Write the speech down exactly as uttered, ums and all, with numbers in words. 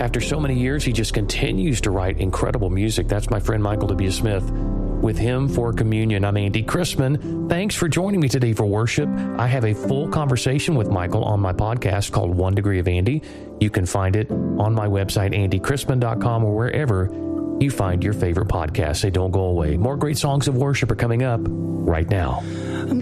After so many years, he just continues to write incredible music. That's my friend Michael W. Smith. With him for communion, I'm Andy Chrisman. Thanks for joining me today for worship. I have a full conversation with Michael on my podcast called One Degree of Andy. You can find it on my website, andy chrisman dot com, or wherever you find your favorite podcasts. They don't go away. More great songs of worship are coming up right now. I'm